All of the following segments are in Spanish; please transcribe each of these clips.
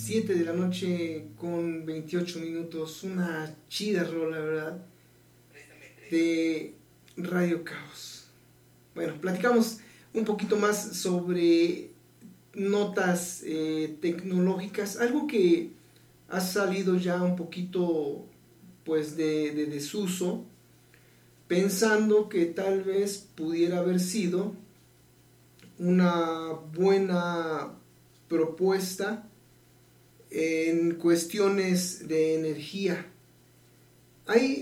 7 de la noche con 28 minutos. Una chida rola, ¿verdad? De Radio Caos. Bueno, platicamos un poquito más sobre notas tecnológicas. Algo que ha salido ya un poquito pues de desuso, pensando que tal vez pudiera haber sido una buena propuesta en cuestiones de energía. Hay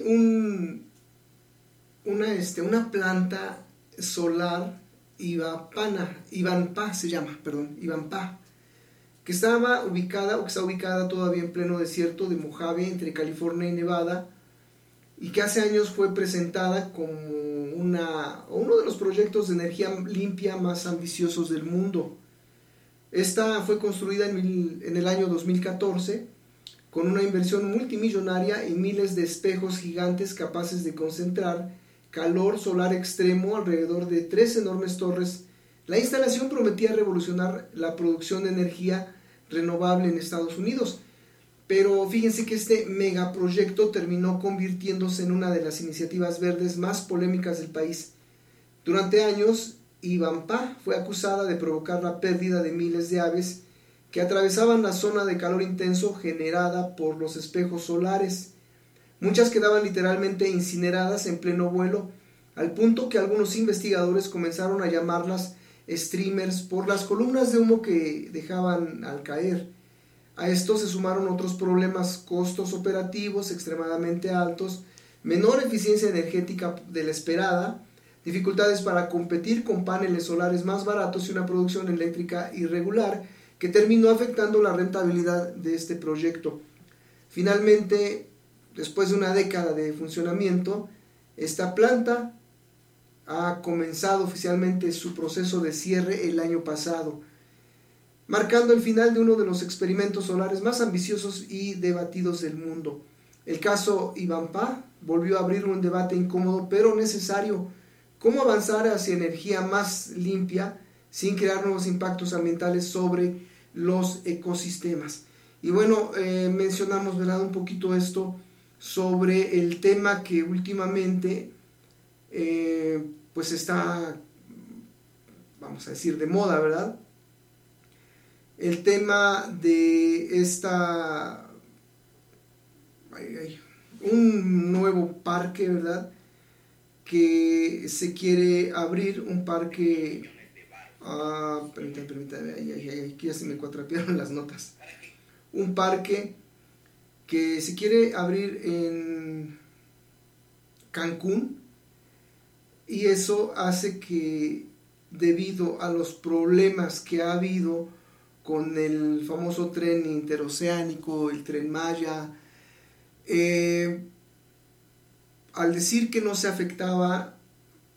una planta solar Ivanpah se llama, Ivanpah, que está ubicada todavía en pleno desierto de Mojave, entre California y Nevada, y que hace años fue presentada como uno de los proyectos de energía limpia más ambiciosos del mundo. Esta fue construida en el año 2014 con una inversión multimillonaria y miles de espejos gigantes capaces de concentrar calor solar extremo alrededor de 3 enormes torres. La instalación prometía revolucionar la producción de energía renovable en Estados Unidos, pero fíjense que este megaproyecto terminó convirtiéndose en una de las iniciativas verdes más polémicas del país. Durante años, Ivanpah fue acusada de provocar la pérdida de miles de aves que atravesaban la zona de calor intenso generada por los espejos solares. Muchas quedaban literalmente incineradas en pleno vuelo, al punto que algunos investigadores comenzaron a llamarlas streamers por las columnas de humo que dejaban al caer. A esto se sumaron otros problemas: costos operativos extremadamente altos, menor eficiencia energética de la esperada, dificultades para competir con paneles solares más baratos y una producción eléctrica irregular que terminó afectando la rentabilidad de este proyecto. Finalmente, después de una década de funcionamiento, esta planta ha comenzado oficialmente su proceso de cierre el año pasado, marcando el final de uno de los experimentos solares más ambiciosos y debatidos del mundo. El caso Ivanpah volvió a abrir un debate incómodo pero necesario: cómo avanzar hacia energía más limpia sin crear nuevos impactos ambientales sobre los ecosistemas. Y bueno, mencionamos, ¿verdad?, un poquito esto sobre el tema que últimamente pues está, vamos a decir, de moda, ¿verdad? El tema de un nuevo parque, ¿verdad?, que se quiere abrir, un parque, permítame, aquí ya se me cuatrapearon las notas, un parque que se quiere abrir en Cancún, y eso hace que, debido a los problemas que ha habido con el famoso tren interoceánico, el Tren Maya, al decir que no se afectaba